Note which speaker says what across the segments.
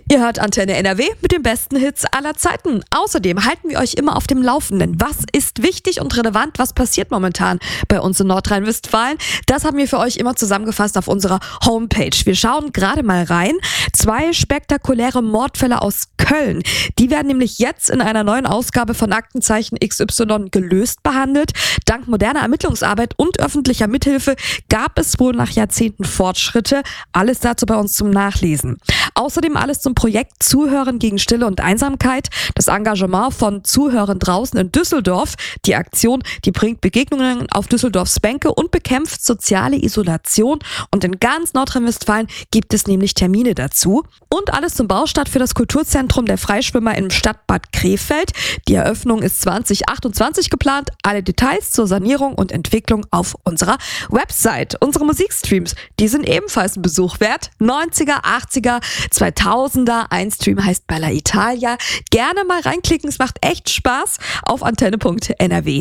Speaker 1: Ihr hört Antenne NRW mit den besten Hits aller Zeiten. Außerdem halten wir euch immer auf dem Laufenden. Was ist wichtig und relevant? Was passiert momentan bei uns in Nordrhein-Westfalen? Das haben wir für euch immer zusammengefasst auf unserer Homepage. Wir schauen gerade mal rein. 2 spektakuläre Mordfälle aus Köln. Die werden nämlich jetzt in einer neuen Ausgabe von Aktenzeichen XY gelöst behandelt. Dank moderner Ermittlungsarbeit und öffentlicher Mithilfe gab es wohl nach Jahrzehnten Fortschritte. Alles dazu bei uns zum Nachlesen. Außerdem alles zum Projekt Zuhören gegen Stille und Einsamkeit. Das Engagement von Zuhören draußen in Düsseldorf. Die Aktion, die bringt Begegnungen auf Düsseldorfs Bänke und bekämpft soziale Isolation. Und in ganz Nordrhein-Westfalen gibt es nämlich Termine dazu. Und alles zum Baustart für das Kulturzentrum der Freischwimmer im Stadtbad Krefeld. Die Eröffnung ist 2028 geplant. Alle Details zur Sanierung und Entwicklung auf unserer Website. Unsere Musikstreams, die sind ebenfalls ein Besuch wert. 90er, 80er, 2000er. Ein Stream heißt Bella Italia. Gerne mal reinklicken, es macht echt Spaß auf antenne.nrw.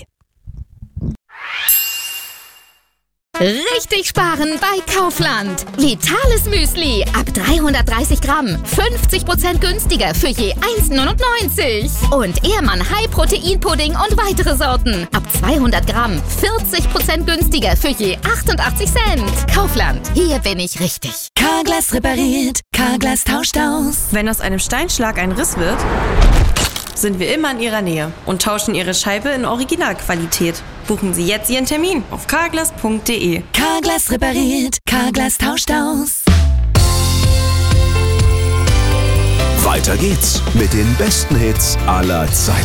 Speaker 2: Richtig sparen bei Kaufland. Vitales Müsli ab 330 Gramm. 50% günstiger für je 1,99. Und Ehrmann High Protein Pudding und weitere Sorten. Ab 200 Gramm. 40% günstiger für je 88 Cent. Kaufland. Hier bin ich richtig.
Speaker 3: Carglass repariert. Carglass tauscht aus.
Speaker 4: Wenn aus einem Steinschlag ein Riss wird, sind wir immer in Ihrer Nähe und tauschen Ihre Scheibe in Originalqualität. Buchen Sie jetzt Ihren Termin auf carglass.de.
Speaker 3: Carglass repariert. Carglass tauscht aus.
Speaker 5: Weiter geht's mit den besten Hits aller Zeiten.